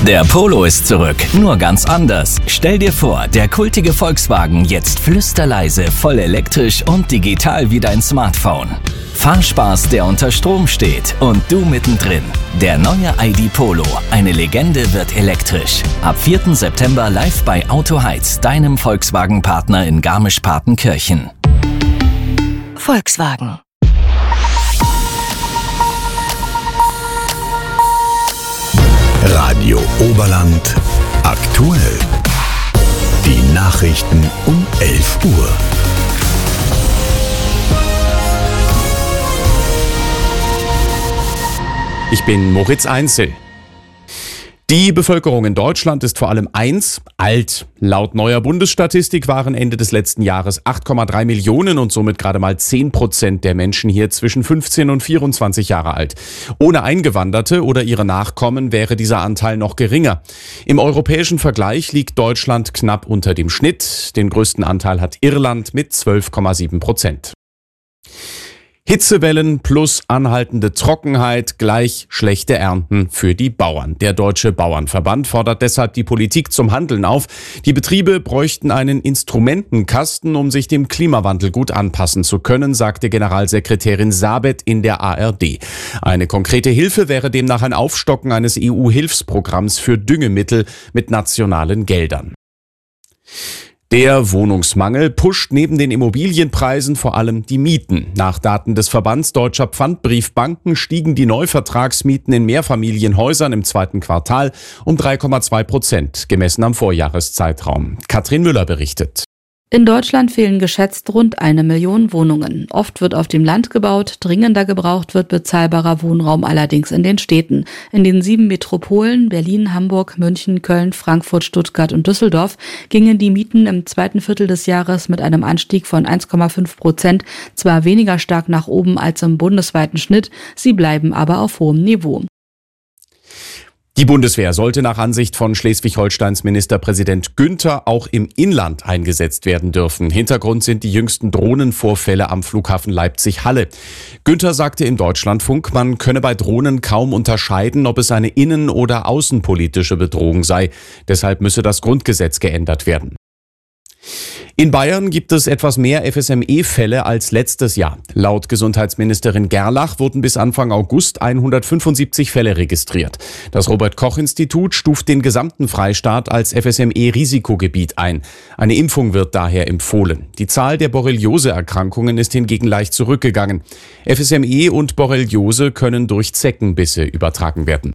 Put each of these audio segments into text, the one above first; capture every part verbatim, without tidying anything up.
Der Polo ist zurück, nur ganz anders. Stell dir vor, der kultige Volkswagen jetzt flüsterleise, voll elektrisch und digital wie dein Smartphone. Fahrspaß, der unter Strom steht und du mittendrin. Der neue I D Polo, eine Legende, wird elektrisch. Ab vierten September live bei Auto Heiz, deinem Volkswagen-Partner in Garmisch-Partenkirchen. Volkswagen. Radio Oberland aktuell. Die Nachrichten um elf Uhr. Ich bin Moritz Einzel. Die Bevölkerung in Deutschland ist vor allem eins, alt. Laut neuer Bundesstatistik waren Ende des letzten Jahres acht Komma drei Millionen und somit gerade mal zehn Prozent der Menschen hier zwischen fünfzehn und vierundzwanzig Jahre alt. Ohne Eingewanderte oder ihre Nachkommen wäre dieser Anteil noch geringer. Im europäischen Vergleich liegt Deutschland knapp unter dem Schnitt. Den größten Anteil hat Irland mit zwölf Komma sieben Prozent. Hitzewellen plus anhaltende Trockenheit gleich schlechte Ernten für die Bauern. Der Deutsche Bauernverband fordert deshalb die Politik zum Handeln auf. Die Betriebe bräuchten einen Instrumentenkasten, um sich dem Klimawandel gut anpassen zu können, sagte Generalsekretärin Sabet in der A R D. Eine konkrete Hilfe wäre demnach ein Aufstocken eines E U-Hilfsprogramms für Düngemittel mit nationalen Geldern. Der Wohnungsmangel pusht neben den Immobilienpreisen vor allem die Mieten. Nach Daten des Verbands Deutscher Pfandbriefbanken stiegen die Neuvertragsmieten in Mehrfamilienhäusern im zweiten Quartal um drei Komma zwei Prozent, gemessen am Vorjahreszeitraum. Katrin Müller berichtet. In Deutschland fehlen geschätzt rund eine Million Wohnungen. Oft wird auf dem Land gebaut, dringender gebraucht wird bezahlbarer Wohnraum allerdings in den Städten. In den sieben Metropolen Berlin, Hamburg, München, Köln, Frankfurt, Stuttgart und Düsseldorf gingen die Mieten im zweiten Viertel des Jahres mit einem Anstieg von eins Komma fünf Prozent zwar weniger stark nach oben als im bundesweiten Schnitt, sie bleiben aber auf hohem Niveau. Die Bundeswehr sollte nach Ansicht von Schleswig-Holsteins Ministerpräsident Günther auch im Inland eingesetzt werden dürfen. Hintergrund sind die jüngsten Drohnenvorfälle am Flughafen Leipzig-Halle. Günther sagte im Deutschlandfunk, man könne bei Drohnen kaum unterscheiden, ob es eine innen- oder außenpolitische Bedrohung sei. Deshalb müsse das Grundgesetz geändert werden. In Bayern gibt es etwas mehr F S M E-Fälle als letztes Jahr. Laut Gesundheitsministerin Gerlach wurden bis Anfang August hundertfünfundsiebzig Fälle registriert. Das Robert-Koch-Institut stuft den gesamten Freistaat als F S M E-Risikogebiet ein. Eine Impfung wird daher empfohlen. Die Zahl der Borreliose-Erkrankungen ist hingegen leicht zurückgegangen. F S M E und Borreliose können durch Zeckenbisse übertragen werden.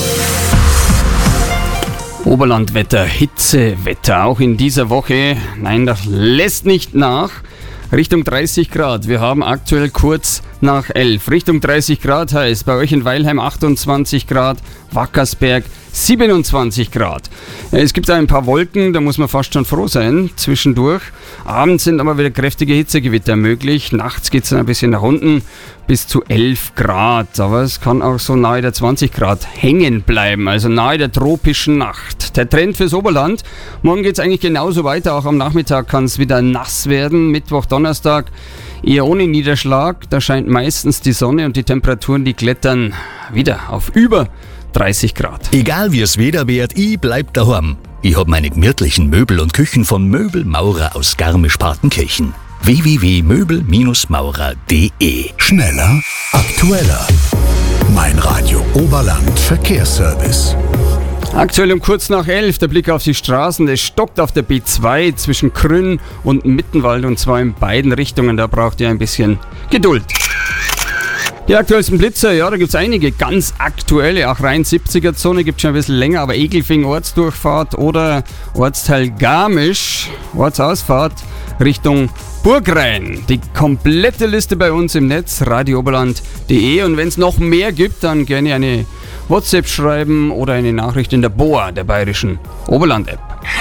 Oberlandwetter, Hitzewetter, auch in dieser Woche. Nein, das lässt nicht nach. Richtung dreißig Grad. Wir haben aktuell kurz nach elf. Richtung dreißig Grad heißt bei euch in Weilheim achtundzwanzig Grad, Wackersberg siebenundzwanzig Grad. Es gibt ein paar Wolken, da muss man fast schon froh sein, zwischendurch. Abends sind aber wieder kräftige Hitzegewitter möglich. Nachts geht es dann ein bisschen nach unten bis zu elf Grad. Aber es kann auch so nahe der zwanzig Grad hängen bleiben, also nahe der tropischen Nacht. Der Trend fürs Oberland. Morgen geht es eigentlich genauso weiter. Auch am Nachmittag kann es wieder nass werden. Mittwoch, Donnerstag eher ohne Niederschlag. Da scheint meistens die Sonne und die Temperaturen, die klettern wieder auf über dreißig Grad. Egal wie es Wetter wird, ich bleib daheim. Ich hab meine gemütlichen Möbel und Küchen von Möbelmaurer aus Garmisch-Partenkirchen. w w w punkt möbel maurer punkt d e. Schneller, aktueller. Mein Radio Oberland Verkehrsservice. Aktuell um kurz nach elf, der Blick auf die Straßen, es stockt auf der B zwei zwischen Krünn und Mittenwald und zwar in beiden Richtungen, da braucht ihr ein bisschen Geduld. Die aktuellsten Blitzer, ja, da gibt es einige ganz aktuelle, auch Rhein-siebziger-Zone gibt es schon ein bisschen länger, aber Egelfing Ortsdurchfahrt oder Ortsteil Garmisch, Ortsausfahrt Richtung Burgrhein. Die komplette Liste bei uns im Netz, radio oberland punkt d e, und wenn es noch mehr gibt, dann gerne eine WhatsApp schreiben oder eine Nachricht in der B O A, der bayerischen Oberland-App.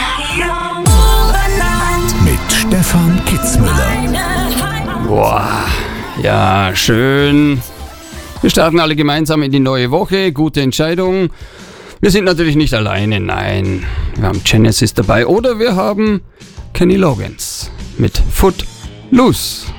Mit Stefan Kitzmüller. Boah, ja, schön. Wir starten alle gemeinsam in die neue Woche. Gute Entscheidung. Wir sind natürlich nicht alleine, nein. Wir haben Genesis dabei oder wir haben Kenny Loggins mit Foot Loose.